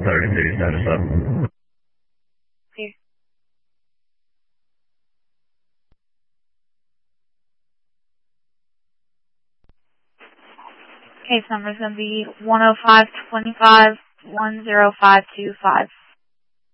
3697. Here. Case number is going to be 10525-10525.